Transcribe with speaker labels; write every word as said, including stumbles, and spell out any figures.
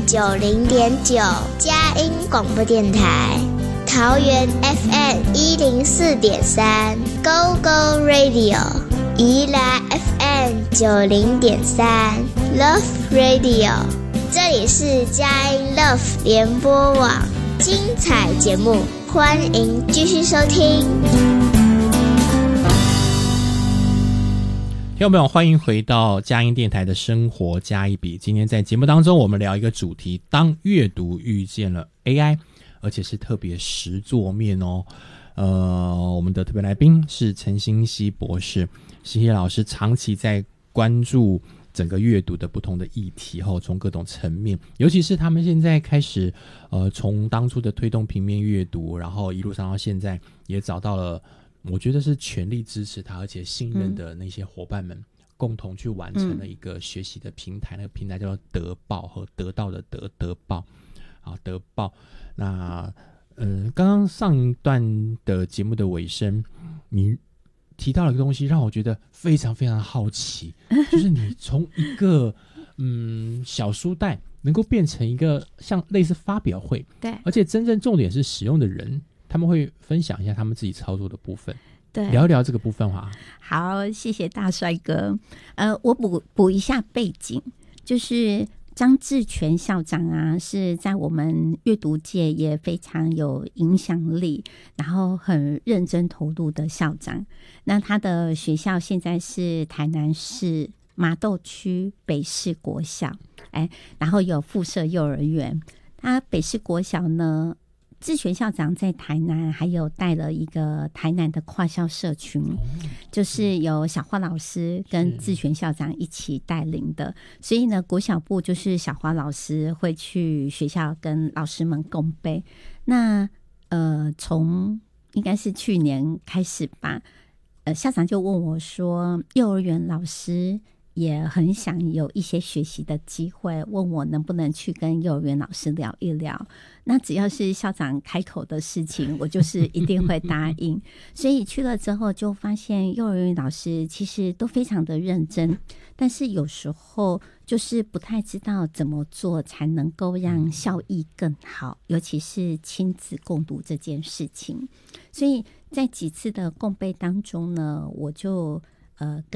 Speaker 1: 九零点九，佳音广播电台。桃园 F M 一零四点三 ，Go Go Radio。宜兰 F M 九零点三 ，Love Radio。这里是佳音 Love 联播网，精彩节目，欢迎继续收听。
Speaker 2: 听众朋友，欢迎回到佳音电台的生活加一笔。今天在节目当中，我们聊一个主题：当阅读遇见了 A I， 而且是特别实作面哦。呃，我们的特别来宾是陈欣希博士，欣希老师长期在关注整个阅读的不同的议题后，从各种层面，尤其是他们现在开始，呃，从当初的推动平面阅读，然后一路上到现在，也找到了。我觉得是全力支持他而且信任的那些伙伴们、嗯、共同去完成了一个学习的平台、嗯、那个平台叫做得报和得到的得得报啊，得报。那呃，刚刚上一段的节目的尾声，你提到了一个东西让我觉得非常非常好奇，就是你从一个嗯小书袋能够变成一个像类似发表会，
Speaker 3: 对，
Speaker 2: 而且真正重点是使用的人他们会分享一下他们自己操作的部分，
Speaker 3: 对，
Speaker 2: 聊一聊这个部分哈。
Speaker 3: 好，谢谢大帅哥。呃，我补补一下背景，就是张志全校长啊，是在我们阅读界也非常有影响力，然后很认真投入的校长。那他的学校现在是台南市麻豆区北市国小，哎，然后有附设幼儿园。他北市国小呢，志全校长在台南还有带了一个台南的跨校社群、哦、就是由小花老师跟志全校长一起带领的，所以呢国小部就是小花老师会去学校跟老师们共备。那呃从应该是去年开始吧，呃校长就问我说，幼儿园老师也很想有一些学习的机会，问我能不能去跟幼儿园老师聊一聊。那只要是校长开口的事情，我就是一定会答应。所以去了之后就发现幼儿园老师其实都非常的认真，但是有时候就是不太知道怎么做才能够让效益更好，尤其是亲子共读这件事情。所以在几次的共备当中呢，我就呃跟